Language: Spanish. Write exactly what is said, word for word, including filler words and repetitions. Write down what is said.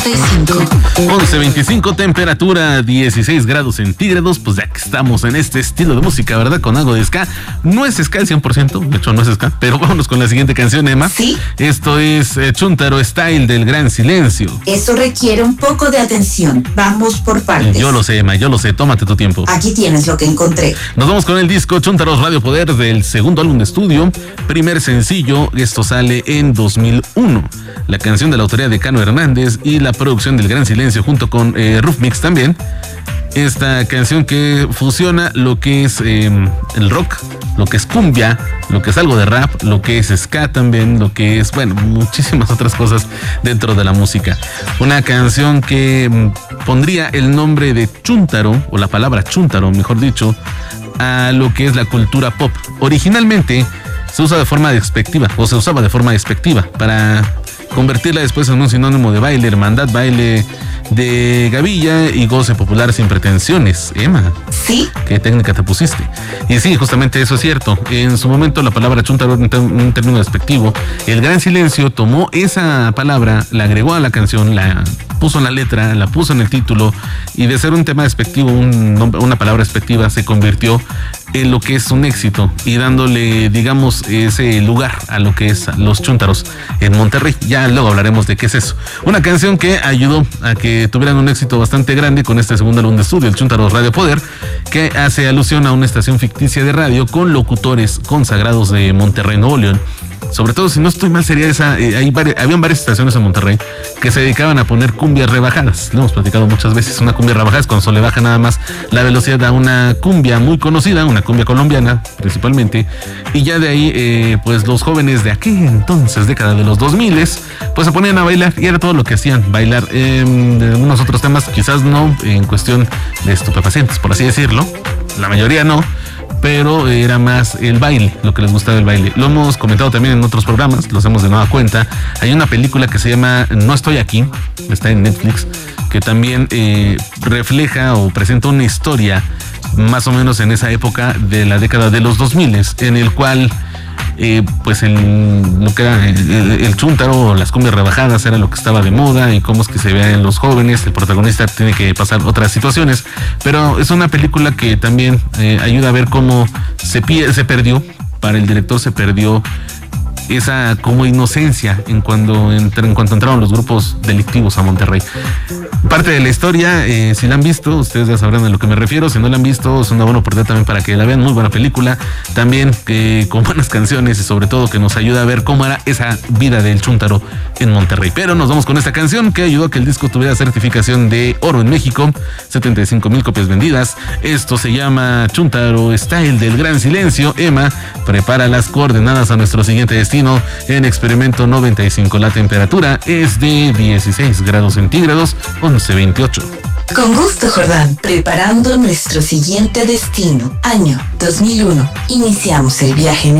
noventa y cinco. once veinticinco, temperatura dieciséis grados centígrados. Pues ya que estamos en este estilo de música, ¿verdad? Con algo de ska. No es ska al cien por ciento, de hecho no es ska, pero vámonos con la siguiente canción, Emma. Sí. Esto es eh, Chuntaro Style del Gran Silencio. Eso requiere un poco de atención. Vamos por partes. Yo lo sé, Emma, yo lo sé, tómate tu tiempo. Aquí tienes lo que encontré. Nos vamos con el disco Chuntaros Radio Poder del segundo álbum de estudio, primer sencillo. Esto sale en dos mil uno. La canción de la autoría de Cano Hernández y la producción del Gran Silencio junto con eh, Roof Mix también. Esta canción que fusiona lo que es eh, el rock, lo que es cumbia, lo que es algo de rap, lo que es ska también, lo que es, bueno, muchísimas otras cosas dentro de la música. Una canción que mm, pondría el nombre de Chuntaro, o la palabra Chuntaro, mejor dicho, a lo que es la cultura pop. Originalmente se usa de forma despectiva, o se usaba de forma despectiva, para convertirla después en un sinónimo de baile, hermandad, baile de gavilla y goce popular sin pretensiones. Emma, ¿sí? ¿Qué técnica te pusiste? Y sí, justamente eso es cierto. En su momento la palabra chuntaro era un término despectivo. El Gran Silencio tomó esa palabra, la agregó a la canción, la puso en la letra, la puso en el título, y de ser un tema despectivo, un nombre, una palabra despectiva, se convirtió en lo que es un éxito y dándole, digamos, ese lugar a lo que es los chúntaros en Monterrey. Ya luego hablaremos de qué es eso. Una canción que ayudó a que tuvieran un éxito bastante grande con este segundo álbum de estudio, el Chuntaros Radio Poder, que hace alusión a una estación ficticia de radio con locutores consagrados de Monterrey, Nuevo León. Sobre todo, si no estoy mal, sería esa. Eh, hay varias, habían varias estaciones en Monterrey que se dedicaban a poner cumbias rebajadas. Lo hemos platicado muchas veces. Una cumbia rebajada es cuando se le baja nada más la velocidad a una cumbia muy conocida, una cumbia colombiana principalmente. Y ya de ahí, eh, pues los jóvenes de aquel entonces, década de los dos mil, pues se ponían a bailar y era todo lo que hacían, bailar. Eh, de unos otros temas, quizás no en cuestión de estupefacientes, por así decirlo. La mayoría no. Pero era más el baile, lo que les gustaba el baile. Lo hemos comentado también en otros programas, lo hacemos de nueva cuenta. Hay una película que se llama No Estoy Aquí, está en Netflix, que también eh, refleja o presenta una historia más o menos en esa época de la década de los dos mil, en el cual eh, pues el, lo que era el, el, el chúntaro o las cumbias rebajadas era lo que estaba de moda y cómo es que se ve en los jóvenes. El protagonista tiene que pasar otras situaciones, pero es una película que también eh, ayuda a ver cómo se, pie, se perdió, para el director se perdió esa como inocencia en cuando, en, en cuanto entraron los grupos delictivos a Monterrey. Parte de la historia, eh, si la han visto, ustedes ya sabrán a lo que me refiero. Si no la han visto, es una buena oportunidad también para que la vean. Muy buena película, también eh, con buenas canciones y sobre todo que nos ayuda a ver cómo era esa vida del chúntaro en Monterrey. Pero nos vamos con esta canción que ayudó a que el disco tuviera certificación de oro en México, setenta y cinco mil copias vendidas. Esto se llama Chuntaro Style del Gran Silencio. Emma, prepara las coordenadas a nuestro siguiente destino en Experimento noventa y cinco. La temperatura es de dieciséis grados centígrados, once veintiocho. Con gusto, Jordán. Preparando nuestro siguiente destino. Año dos mil uno. Iniciamos el viaje en